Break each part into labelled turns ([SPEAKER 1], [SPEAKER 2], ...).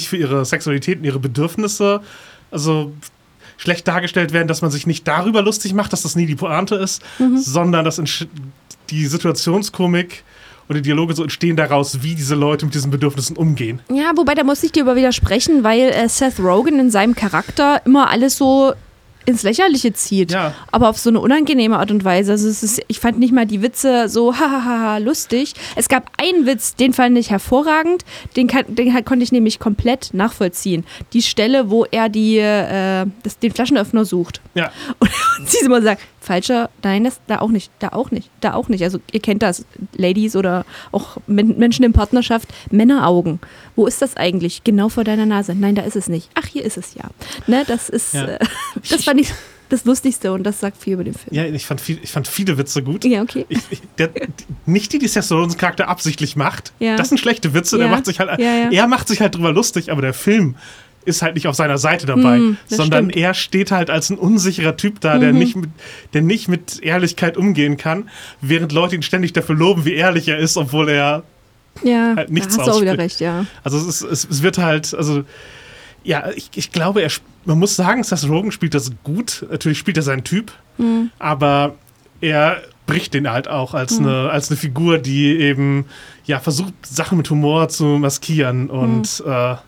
[SPEAKER 1] für ihre Sexualität und ihre Bedürfnisse also schlecht dargestellt werden, dass man sich nicht darüber lustig macht, dass das nie die Pointe ist, sondern dass die Situationskomik und die Dialoge so entstehen daraus, wie diese Leute mit diesen Bedürfnissen umgehen.
[SPEAKER 2] Ja, wobei, da muss ich dir aber widersprechen, weil Seth Rogen in seinem Charakter immer alles so ins Lächerliche zieht, aber auf so eine unangenehme Art und Weise. Also ich fand nicht mal die Witze so hahaha lustig. Es gab einen Witz, den fand ich hervorragend, den konnte ich nämlich komplett nachvollziehen. Die Stelle, wo er den Flaschenöffner sucht.
[SPEAKER 1] Ja.
[SPEAKER 2] Und sie immer sagt, falscher, nein, da auch nicht. Also ihr kennt das, Ladies oder auch Menschen in Partnerschaft, Männeraugen. Wo ist das eigentlich? Genau vor deiner Nase. Nein, da ist es nicht. Ach, hier ist es ja. Ne, das ist, das fand ich das Lustigste und das sagt viel über den Film.
[SPEAKER 1] Ja, ich fand viele Witze gut.
[SPEAKER 2] Ja, okay.
[SPEAKER 1] Nicht die Seth Rogans Charakter absichtlich macht.
[SPEAKER 2] Ja.
[SPEAKER 1] Das sind schlechte Witze. Er macht sich halt drüber lustig, aber der Film ist halt nicht auf seiner Seite dabei, sondern stimmt. Er steht halt als ein unsicherer Typ da, der nicht mit Ehrlichkeit umgehen kann, während Leute ihn ständig dafür loben, wie ehrlich er ist, obwohl er halt nichts ausspricht.
[SPEAKER 2] Da hast du auch wieder recht, ja.
[SPEAKER 1] Also es wird halt, also ja, ich glaube, man muss sagen, Seth Rogen spielt das gut. Natürlich spielt er seinen Typ, aber er bricht den halt auch als eine Figur, die eben versucht, Sachen mit Humor zu maskieren und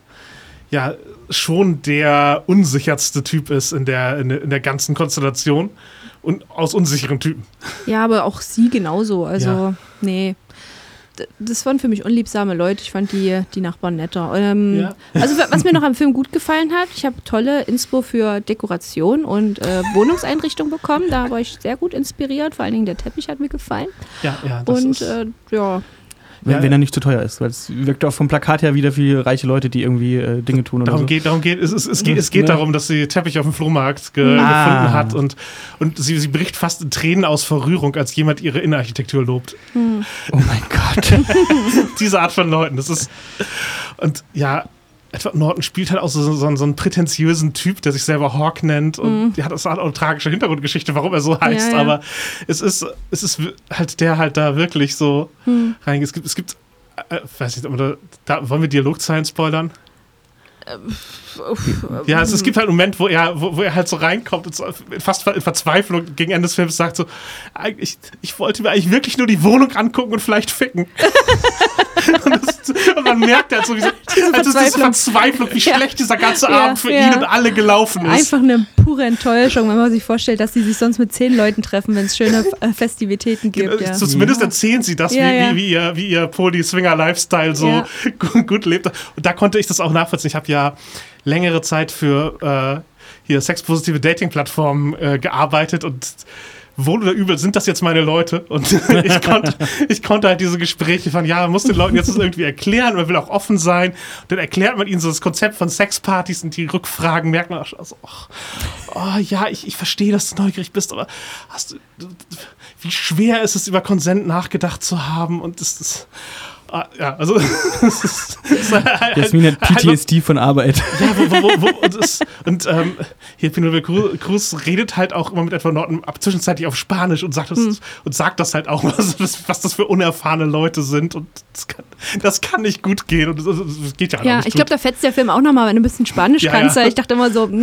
[SPEAKER 1] schon der unsicherste Typ ist in der ganzen Konstellation und aus unsicheren Typen. Ja,
[SPEAKER 2] aber auch sie genauso. Also, nee. Das waren für mich unliebsame Leute. Ich fand die Nachbarn netter. Also, was mir noch am Film gut gefallen hat, ich habe tolle Inspo für Dekoration und Wohnungseinrichtung bekommen. Da war ich sehr gut inspiriert. Vor allen Dingen der Teppich hat mir gefallen.
[SPEAKER 1] Ja,
[SPEAKER 2] das ist
[SPEAKER 3] Wenn er nicht zu teuer ist, weil es wirkt auch vom Plakat her wieder wie reiche Leute, die irgendwie Dinge tun. Darum
[SPEAKER 1] geht es geht darum, dass sie Teppich auf dem Flohmarkt gefunden hat und sie bricht fast in Tränen aus vor Rührung, als jemand ihre Innenarchitektur lobt.
[SPEAKER 3] Oh mein Gott.
[SPEAKER 1] Diese Art von Leuten, das ist und ja, Edward Norton spielt halt auch so einen prätentiösen Typ, der sich selber Hawk nennt und das hat auch eine tragische Hintergrundgeschichte, warum er so heißt, aber es ist halt der halt da wirklich so reingeht. Es gibt weiß nicht, wollen wir Dialogzeilen spoilern? Ja, es gibt halt einen Moment, wo er halt so reinkommt und so fast in Verzweiflung gegen Ende des Films sagt so, ich wollte mir eigentlich wirklich nur die Wohnung angucken und vielleicht ficken. und man merkt halt so, diese Verzweiflung, wie schlecht dieser ganze Abend für ihn und alle gelaufen ist.
[SPEAKER 2] Einfach eine pure Enttäuschung, wenn man sich vorstellt, dass sie sich sonst mit 10 Leuten treffen, wenn es schöne Festivitäten gibt.
[SPEAKER 1] Ja. Zumindest erzählen sie das, wie ihr Poly-Swinger-Lifestyle so gut lebt. Und da konnte ich das auch nachvollziehen. Ich habe ja längere Zeit für sexpositive Dating-Plattformen gearbeitet und wohl oder übel sind das jetzt meine Leute und ich konnte halt diese Gespräche von, man muss den Leuten jetzt das irgendwie erklären, man will auch offen sein, und dann erklärt man ihnen so das Konzept von Sexpartys und die Rückfragen, merkt man auch schon, also, ich verstehe, dass du neugierig bist, aber wie schwer ist es, über Konsent nachgedacht zu haben und also
[SPEAKER 3] Jasmin hat PTSD von Arbeit.
[SPEAKER 1] Ja, hier Penelope Cruz redet halt auch immer mit Edward Norton zwischenzeitlich auf Spanisch und sagt das halt auch, was das für unerfahrene Leute sind und das kann nicht gut gehen und das geht ja auch nicht.
[SPEAKER 2] Ja, ich glaube, da fetzt der Film auch nochmal, wenn du ein bisschen Spanisch kannst. Ich dachte immer so,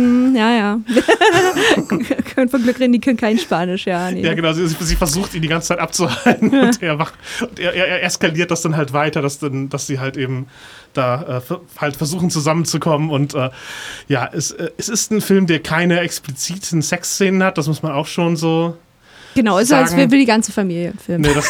[SPEAKER 2] können von Glück reden, die können kein Spanisch, nee.
[SPEAKER 1] Ja, genau, sie versucht ihn die ganze Zeit abzuhalten und er eskaliert das dann halt weiter, dass sie halt eben da halt versuchen zusammenzukommen und es ist ein Film, der keine expliziten Sexszenen hat, das muss man auch schon so
[SPEAKER 2] genau, ist als will die ganze Familie Film.
[SPEAKER 1] Nee,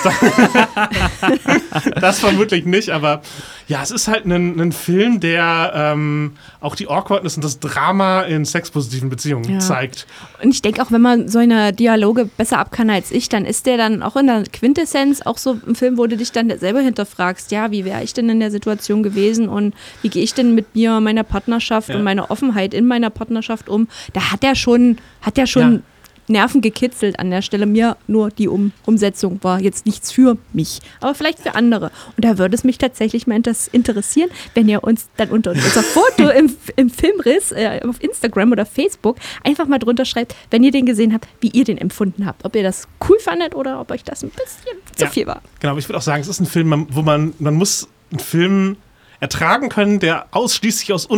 [SPEAKER 1] das vermutlich nicht, aber ja, es ist halt ein Film, der auch die Awkwardness und das Drama in sexpositiven Beziehungen zeigt.
[SPEAKER 2] Und ich denke auch, wenn man so eine Dialoge besser ab kann als ich, dann ist der dann auch in der Quintessenz auch so ein Film, wo du dich dann selber hinterfragst, wie wäre ich denn in der Situation gewesen und wie gehe ich denn mit mir, meiner Partnerschaft und meiner Offenheit in meiner Partnerschaft um. Da hat er schon Nerven gekitzelt an der Stelle. Mir nur die Umsetzung war jetzt nichts für mich, aber vielleicht für andere. Und da würde es mich tatsächlich mal interessieren, wenn ihr uns dann unter unser Foto im Filmriss auf Instagram oder Facebook einfach mal drunter schreibt, wenn ihr den gesehen habt, wie ihr den empfunden habt. Ob ihr das cool fandet oder ob euch das ein bisschen zu viel war.
[SPEAKER 1] Genau, ich würde auch sagen, es ist ein Film, wo man muss einen Film ertragen können, der ausschließlich aus